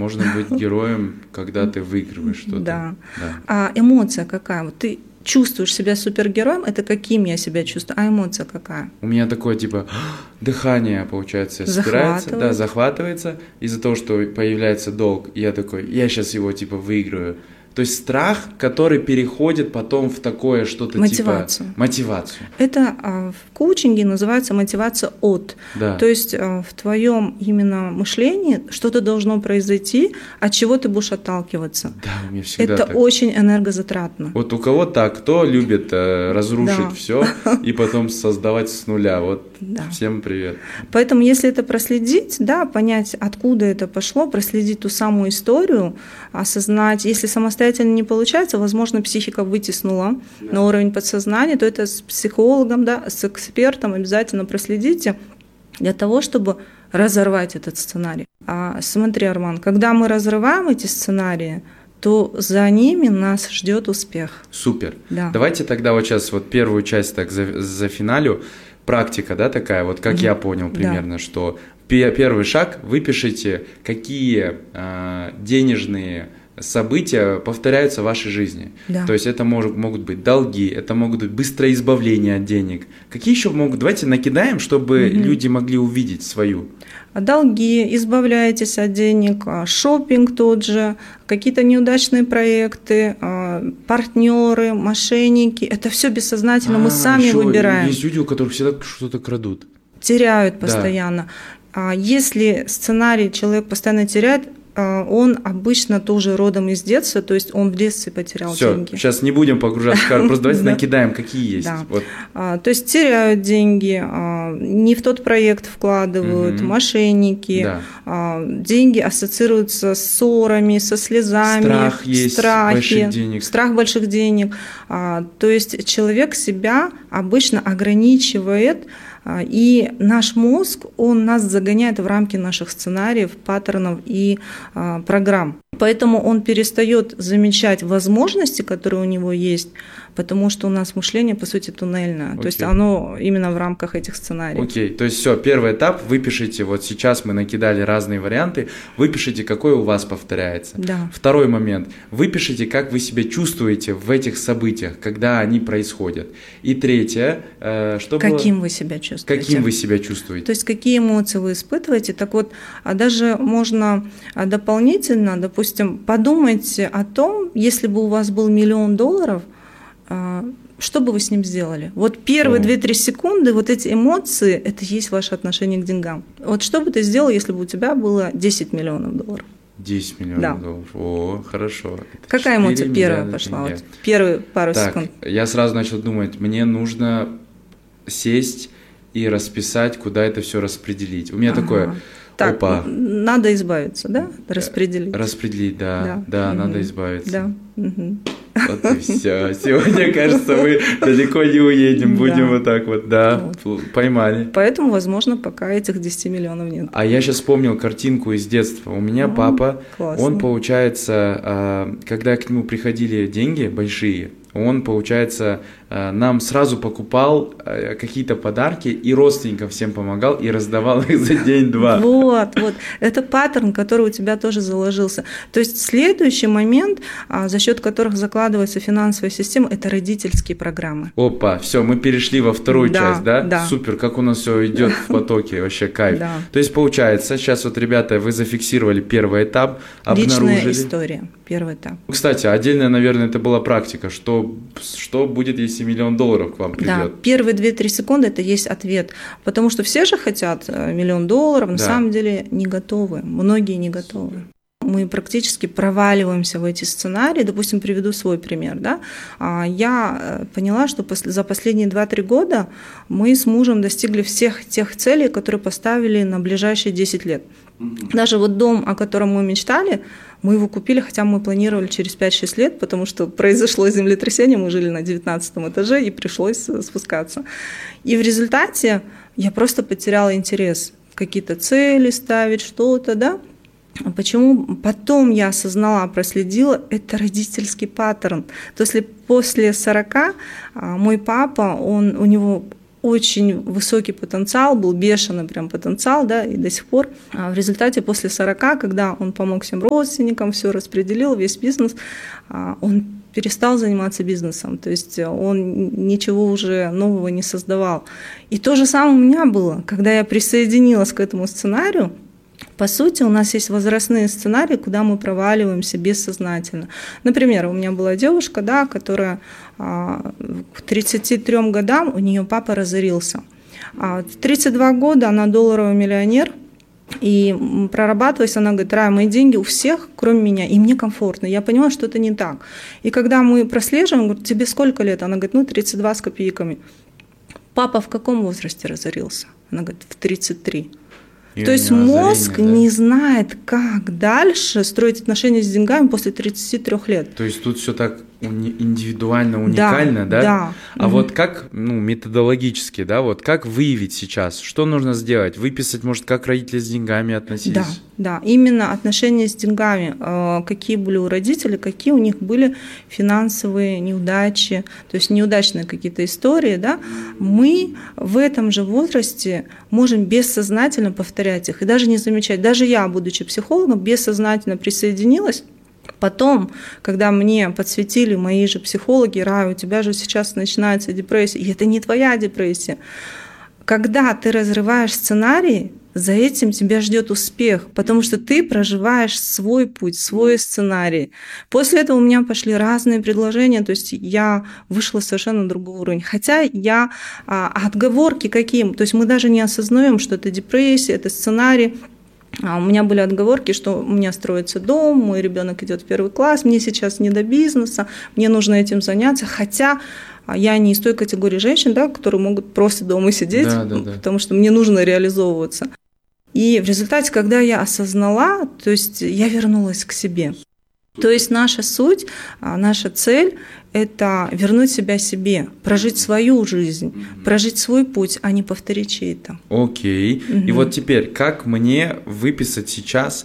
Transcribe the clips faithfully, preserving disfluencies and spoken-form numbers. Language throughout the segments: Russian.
можно быть героем, когда ты выигрываешь что-то. Да. да. А эмоция какая? Вот ты чувствуешь себя супергероем, это каким я себя чувствую, а эмоция какая? У меня такое типа дыхание, получается, спирается, да, захватывается из-за того, что появляется долг, и я такой, я сейчас его типа выиграю. То есть страх, который переходит потом в такое что-то мотивацию. типа мотивацию. Это а, в коучинге называется мотивация от. Да. То есть а, в твоем именно мышлении что-то должно произойти, от чего ты будешь отталкиваться. Да, у меня всегда Это так. очень энергозатратно. Вот у кого так, кто любит э, разрушить да. все и потом создавать с нуля. Вот да. Всем привет. Поэтому если это проследить, да, понять, откуда это пошло, проследить ту самую историю, осознать, если самостоятельно не получается, возможно, психика вытеснула да. на уровень подсознания, то это с психологом, да, с экспертом обязательно проследите для того, чтобы разорвать этот сценарий. А смотри, Арман, когда мы разрываем эти сценарии, то за ними нас ждет успех. Супер. Да. Давайте тогда вот сейчас вот первую часть так за, за финалю. Практика, да, такая, вот как mm-hmm. я понял примерно, да. что первый шаг, выпишите, какие э, денежные события повторяются в вашей жизни. Да. То есть это может, могут быть долги, это могут быть быстрое избавление от денег. Какие еще могут? Давайте накидаем, чтобы mm-hmm. люди могли увидеть свою. Долги, избавляйтесь от денег, шопинг тот же, какие-то неудачные проекты, партнеры, мошенники. Это все бессознательно, а, мы сами выбираем. Есть люди, у которых всегда что-то крадут. Теряют постоянно. Да. Если сценарий человек постоянно теряет, он обычно тоже родом из детства, то есть он в детстве потерял Всё, деньги. Сейчас не будем погружаться в карту, просто давайте накидаем, какие есть. Да. Вот. То есть теряют деньги, не в тот проект вкладывают, угу. мошенники, да. деньги ассоциируются с ссорами, со слезами, страх есть, страхи, больших денег. страх больших денег. То есть человек себя обычно ограничивает. И наш мозг, он нас загоняет в рамки наших сценариев, паттернов и а, программ. Поэтому он перестает замечать возможности, которые у него есть, потому что у нас мышление, по сути, туннельное. Okay. То есть оно именно в рамках этих сценариев. Окей, okay. То есть все, первый этап, выпишите, вот сейчас мы накидали разные варианты, выпишите, какой у вас повторяется. Да. Второй момент, выпишите, как вы себя чувствуете в этих событиях, когда они происходят. И третье, что Каким было? вы себя чувствуете. Каким вы себя чувствуете. То есть какие эмоции вы испытываете. Так вот, а даже можно дополнительно, допустим, подумайте о том, если бы у вас был миллион долларов, что бы вы с ним сделали? Вот первые две-три секунды, вот эти эмоции, это и есть ваше отношение к деньгам. Вот что бы ты сделал, если бы у тебя было десять миллионов долларов? десять миллионов да. долларов. О, хорошо. Это Какая эмоция первая пошла? Вот первые пару так, секунд. Я сразу начал думать, мне нужно сесть и расписать, куда это все распределить. У меня ага. такое... Так, опа. Надо избавиться, да? Распределить. Распределить, да. Да, да угу. надо избавиться. Да. Угу. Вот и все. Сегодня, кажется, мы далеко не уедем. Будем да. вот так вот, да, вот. Поймали. Поэтому, возможно, пока этих десяти миллионов нет. А я сейчас вспомнил картинку из детства. У меня О, папа, классно. Он, получается, когда к нему приходили деньги большие, он, получается, нам сразу покупал какие-то подарки и родственникам всем помогал и раздавал их за день-два. Вот, вот. Это паттерн, который у тебя тоже заложился. То есть следующий момент, за счет которых закладывается финансовая система, это родительские программы. Опа, все, мы перешли во вторую да, часть, да? Да. Супер, как у нас все идет в потоке, вообще кайф. Да. То есть получается, сейчас вот, ребята, вы зафиксировали первый этап, обнаружили. Личная история, первый этап. Кстати, отдельно, наверное, это была практика, что Что будет, если миллион долларов к вам придет? Да, первые две-три секунды это есть ответ. Потому что все же хотят миллион долларов, на да. самом деле не готовы. Многие не готовы. Мы практически проваливаемся в эти сценарии. Допустим, приведу свой пример. Да? Я поняла, что за последние два-три года мы с мужем достигли всех тех целей, которые поставили на ближайшие десять лет. Даже вот дом, о котором мы мечтали, мы его купили, хотя мы планировали через пять-шесть лет, потому что произошло землетрясение, мы жили на девятнадцатом этаже, и пришлось спускаться. И в результате я просто потеряла интерес, какие-то цели ставить, что-то, да. Почему? Потом я осознала, проследила, это родительский паттерн. То есть после сорока мой папа, он, у него очень высокий потенциал, был бешеный прям потенциал, да, и до сих пор. А в результате после сорока, когда он помог всем родственникам, все распределил, весь бизнес, он перестал заниматься бизнесом, то есть он ничего уже нового не создавал. И то же самое у меня было, когда я присоединилась к этому сценарию. По сути, у нас есть возрастные сценарии, куда мы проваливаемся бессознательно. Например, у меня была девушка, да, которая а, к тридцати трём годам у нее папа разорился. А в тридцать два года она долларовый миллионер, и прорабатываясь, она говорит: Рая, мои деньги у всех, кроме меня, и мне комфортно. Я поняла, что это не так. И когда мы прослеживаем, говорю: тебе сколько лет? Она говорит: ну, тридцать два с копейками. Папа в каком возрасте разорился? Она говорит: в тридцать три. И То есть мозг озарение, да? не знает, как дальше строить отношения с деньгами после тридцати трёх лет. То есть тут все так уни- индивидуально, уникально, да? Да. да. А угу. вот как, ну, методологически, да, вот как выявить сейчас, что нужно сделать? Выписать, может, как родители с деньгами относились? Да, да, именно отношения с деньгами. Какие были у родителей, какие у них были финансовые неудачи, то есть неудачные какие-то истории, да? Мы в этом же возрасте можем бессознательно повторять их и даже не замечать. Даже я, будучи психологом, бессознательно присоединилась. Потом, когда мне подсветили мои же психологи: Рая, у тебя же сейчас начинается депрессия, и это не твоя депрессия. Когда ты разрываешь сценарий, за этим тебя ждет успех, потому что ты проживаешь свой путь, свой сценарий. После этого у меня пошли разные предложения, то есть я вышла совершенно на другой уровень. Хотя я а, отговорки каким, то есть мы даже не осознаем, что это депрессия, это сценарий. А у меня были отговорки, что у меня строится дом, мой ребенок идет в первый класс, мне сейчас не до бизнеса, мне нужно этим заняться. Хотя я не из той категории женщин, да, которые могут просто дома сидеть, да, да, да. потому что мне нужно реализовываться. И в результате, когда я осознала, то есть я вернулась к себе. То есть наша суть, наша цель – это вернуть себя себе, прожить свою жизнь, прожить свой путь, а не повторить чей-то. Окей. Угу. И вот теперь, как мне выписать сейчас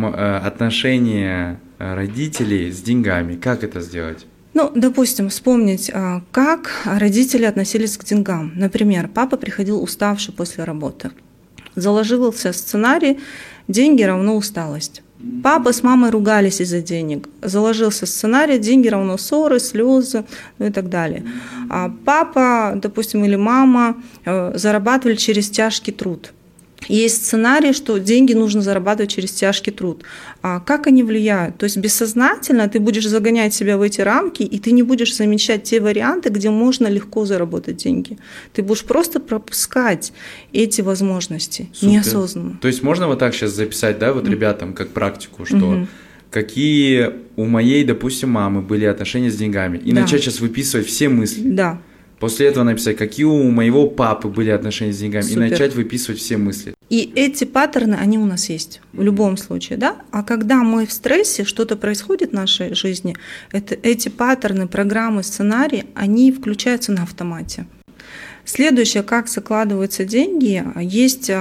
отношения родителей с деньгами? Как это сделать? Ну, допустим, вспомнить, как родители относились к деньгам. Например, папа приходил уставший после работы. Заложился сценарий «деньги равно усталость». Папа с мамой ругались из-за денег. Заложился сценарий «деньги равно ссоры, слезы», ну и так далее. А папа, допустим, или мама зарабатывали через тяжкий труд. Есть сценарий, что деньги нужно зарабатывать через тяжкий труд. А как они влияют? То есть бессознательно ты будешь загонять себя в эти рамки, и ты не будешь замечать те варианты, где можно легко заработать деньги. Ты будешь просто пропускать эти возможности. Супер. Неосознанно. То есть можно вот так сейчас записать, да, вот ребятам как практику, что угу. какие у моей, допустим, мамы были отношения с деньгами, и да. начать сейчас выписывать все мысли. Да. После этого написать, какие у моего папы были отношения с деньгами, Супер. И начать выписывать все мысли. И эти паттерны, они у нас есть в любом случае, да? А когда мы в стрессе, что-то происходит в нашей жизни, это, эти паттерны, программы, сценарии, они включаются на автомате. Следующее, как закладываются деньги, есть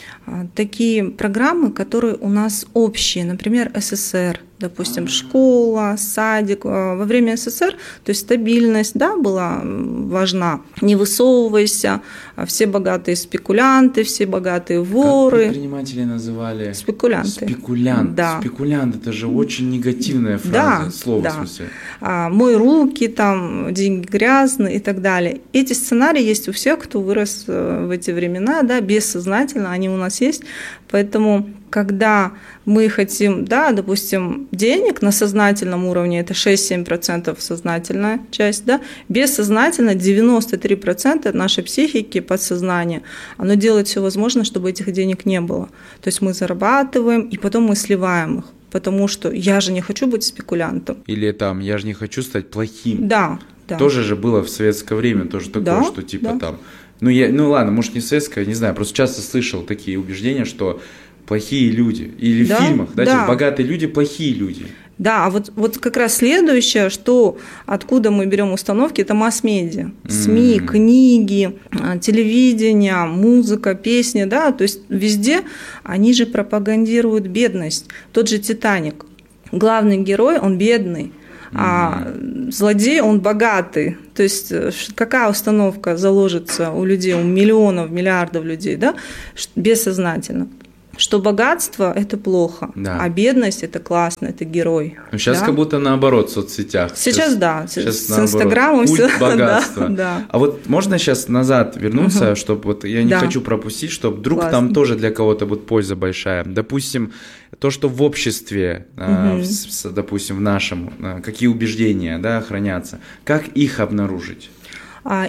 такие программы, которые у нас общие, например, СССР, допустим, школа, садик. Во время СССР, то есть стабильность, да, была важна. Не высовывайся, все богатые спекулянты, все богатые воры. Как предприниматели называли? Спекулянты. Спекулянт. Да. Спекулянт, это же очень негативная фраза, да, слово да. в смысле. А, мой руки, там, деньги грязные и так далее. Эти сценарии есть у всех, кто вырос в эти времена, да, бессознательно, они у нас есть, поэтому когда мы хотим, да, допустим, денег на сознательном уровне, это шесть-семь процентов сознательная часть, да, бессознательно девяносто три процента нашей психики, подсознания, оно делает все возможное, чтобы этих денег не было. То есть мы зарабатываем, и потом мы сливаем их, потому что я же не хочу быть спекулянтом. Или там, я же не хочу стать плохим. Да, да. Тоже же было в советское время, тоже такое, да, что типа да. там, ну, я, ну ладно, может не советское, не знаю, просто часто слышал такие убеждения, что плохие люди. Или да, в фильмах, да, да. Типа, богатые люди, плохие люди. Да, а вот, вот как раз следующее, что откуда мы берем установки, это масс-медиа. СМИ, mm. книги, телевидение, музыка, песни, да, то есть везде они же пропагандируют бедность. Тот же «Титаник». Главный герой, он бедный. А злодей, он богатый. То есть какая установка заложится у людей, у миллионов, миллиардов людей, да, бессознательно? Что богатство – это плохо, да. А бедность – это классно, это герой. Ну, сейчас да? как будто наоборот в соцсетях. Сейчас, сейчас да, сейчас с Инстаграмом все. Богатство. Да, да. А вот можно сейчас назад вернуться, угу. чтобы вот я не да. хочу пропустить, чтобы вдруг классно. Там тоже для кого-то будет польза большая. Допустим, то, что в обществе, угу. в, допустим, в нашем, какие убеждения, да, хранятся, как их обнаружить? А,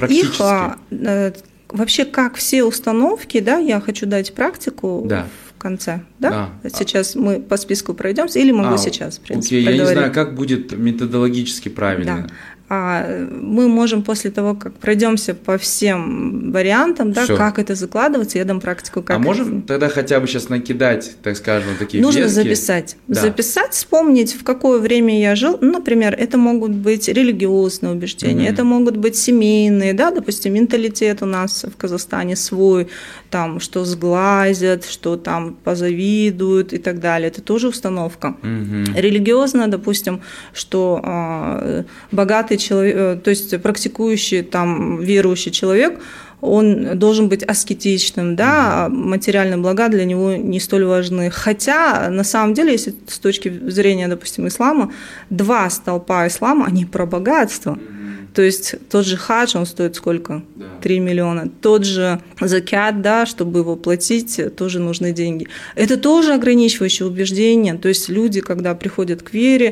их, вообще, как все установки, да, я хочу дать практику. Да. В конце, да? А, сейчас а, мы по списку пройдемся, или могу а, сейчас, в принципе, окей, я не знаю, как будет методологически правильно. Да. А мы можем после того, как пройдемся по всем вариантам, да, как это закладывается, я дам практику. Как а можем тогда хотя бы сейчас накидать, так скажем, такие Нужно вески? записать. Да. Записать, вспомнить, в какое время я жил. Ну, например, это могут быть религиозные убеждения, mm-hmm. это могут быть семейные, да, допустим, менталитет у нас в Казахстане свой, там, что сглазят, что там позавидуют и так далее. Это тоже установка. Mm-hmm. Религиозно, допустим, что э, богатый человек, то есть практикующий, там, верующий человек, он должен быть аскетичным, да, а материальные блага для него не столь важны. Хотя, на самом деле, если с точки зрения, допустим, ислама, два столпа ислама, они про богатство. То есть тот же хадж, он стоит сколько? Да. три миллиона. Тот же закят, да, чтобы его платить, тоже нужны деньги. Это тоже ограничивающее убеждение. То есть люди, когда приходят к вере,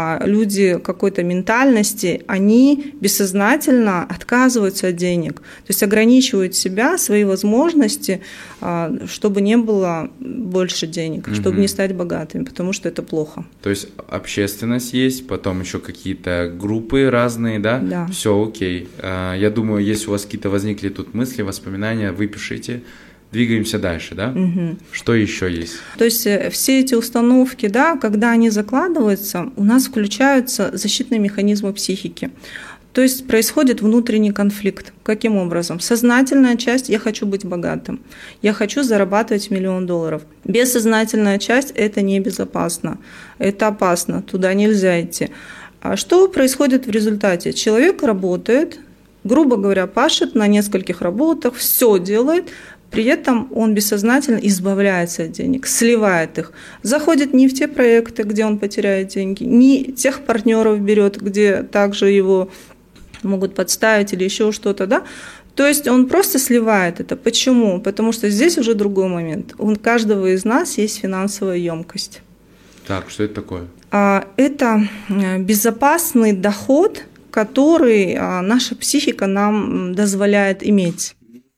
люди какой-то ментальности, они бессознательно отказываются от денег. То есть ограничивают себя, свои возможности, чтобы не было больше денег, угу. чтобы не стать богатыми, потому что это плохо. То есть общественность есть, потом еще какие-то группы разные, да? Да. Все, окей. Я думаю, если у вас какие-то возникли тут мысли, воспоминания, вы пишите. Двигаемся дальше, да? Угу. Что еще есть? То есть все эти установки, да, когда они закладываются, у нас включаются защитные механизмы психики. То есть происходит внутренний конфликт. Каким образом? Сознательная часть – я хочу быть богатым, я хочу зарабатывать миллион долларов. Бессознательная часть – это небезопасно, это опасно, туда нельзя идти. А что происходит в результате? Человек работает, грубо говоря, пашет на нескольких работах, все делает, при этом он бессознательно избавляется от денег, сливает их, заходит не в те проекты, где он потеряет деньги, не тех партнеров берет, где также его могут подставить или еще что-то, да? То есть он просто сливает это. Почему? Потому что здесь уже другой момент. У каждого из нас есть финансовая емкость. Так, что это такое? Это безопасный доход, который наша психика нам дозволяет иметь.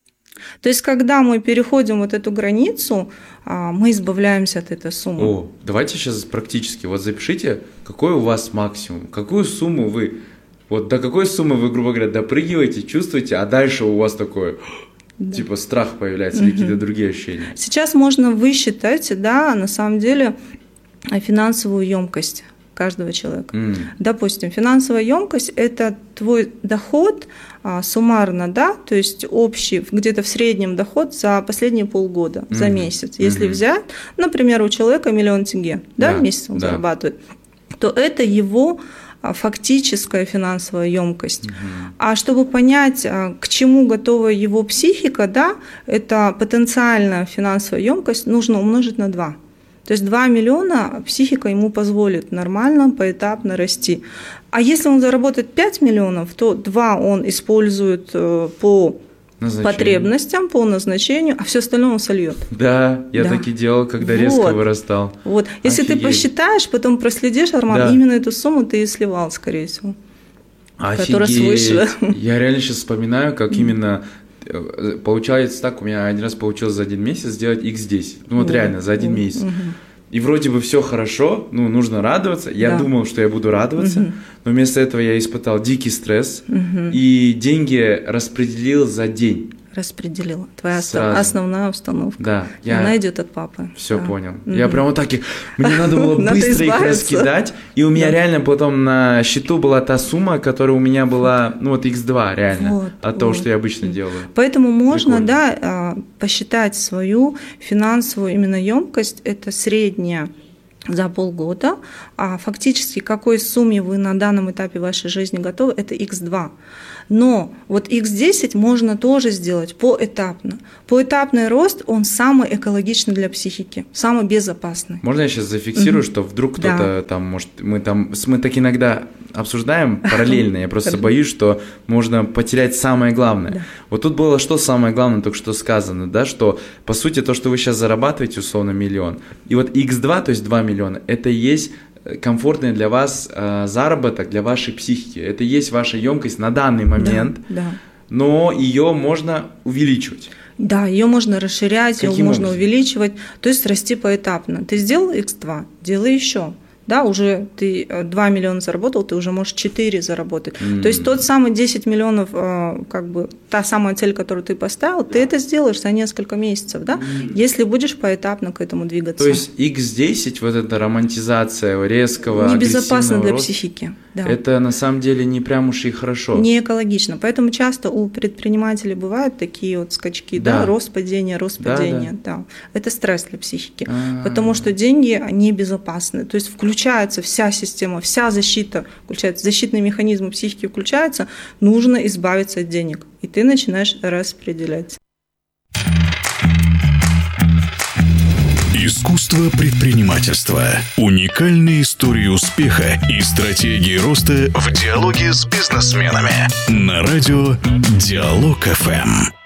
То есть, когда мы переходим вот эту границу, мы избавляемся от этой суммы. О, давайте сейчас практически. Вот запишите, какой у вас максимум, какую сумму вы, вот до какой суммы вы, грубо говоря, допрыгиваете, чувствуете, а дальше у вас такое, да. типа страх появляется, угу. или какие-то другие ощущения. Сейчас можно высчитать, да, на самом деле, финансовую емкость каждого человека. Mm. Допустим, финансовая емкость – это твой доход а, суммарно, да, то есть общий, где-то в среднем доход за последние полгода, mm-hmm. за месяц. Если mm-hmm. взять, например, у человека миллион тенге, да, да в месяц он да. зарабатывает, то это его фактическая финансовая емкость. Mm-hmm. А чтобы понять, к чему готова его психика, да, это потенциальная финансовая емкость, нужно умножить на два. То есть два миллиона психика ему позволит нормально, поэтапно расти. А если он заработает пять миллионов, то два он использует по потребностям, по назначению, а все остальное он сольет. Да, я да. так и делал, когда вот. резко вырастал. Вот. Если Офигеть. ты посчитаешь, потом проследишь, Арман, да. именно эту сумму ты и сливал, скорее всего. Офигеть. Я реально сейчас вспоминаю, как именно... Получается так, у меня один раз получилось за один месяц сделать икс десять. Ну вот, вот реально, за один вот. месяц. Угу. И вроде бы все хорошо, ну нужно радоваться. Я да. думал, что я буду радоваться, угу. но вместо этого я испытал дикий стресс угу. и деньги распределил за день. Распределила. Твоя Сразу. основная установка. Да. Я... Она идет от папы. Все да. понял. Mm-hmm. Я прям вот так и... Мне надо было быстро их раскидать. И у меня да. реально потом на счету была та сумма, которая у меня была, ну вот икс два реально, вот, от вот. того, что я обычно делаю. Поэтому можно, Прикольно. да, посчитать свою финансовую именно емкость. Это средняя за полгода, а фактически к какой сумме вы на данном этапе вашей жизни готовы, это икс два. Но вот икс десять можно тоже сделать поэтапно. Поэтапный рост, он самый экологичный для психики, самый безопасный. Можно я сейчас зафиксирую, mm-hmm. что вдруг кто-то да. там, может, мы там, мы так иногда обсуждаем параллельно, я просто боюсь, что можно потерять самое главное. Да. Вот тут было что самое главное, только что сказано, да, что по сути то, что вы сейчас зарабатываете, условно, миллион, и вот икс два, то есть два миллиона, это и есть комфортный для вас э, заработок, для вашей психики. Это и есть ваша емкость на данный момент, да, да. но ее можно увеличивать. Да, ее можно расширять, ее можно образом? увеличивать, то есть расти поэтапно. Ты сделал икс два, делай еще. Да, уже ты два миллиона заработал, ты уже можешь четыре заработать. Mm. То есть тот самый десять миллионов, как бы та самая цель, которую ты поставил, ты это сделаешь за несколько месяцев, да, mm. если будешь поэтапно к этому двигаться. То есть икс десять, вот эта романтизация резкого, небезопасно для роста, психики. Да. Это на самом деле не прям уж и хорошо. Не экологично. Поэтому часто у предпринимателей бывают такие вот скачки, да, да рост, падение, рост, да, падение. Да. Да. Это стресс для психики, А-а-а. потому что деньги, они безопасны. То есть включается вся система, вся защита, включается, защитные механизмы психики включаются, нужно избавиться от денег. И ты начинаешь распределять. Искусство предпринимательства. Уникальные истории успеха и стратегии роста в диалоге с бизнесменами. На радио Диалог эф эм.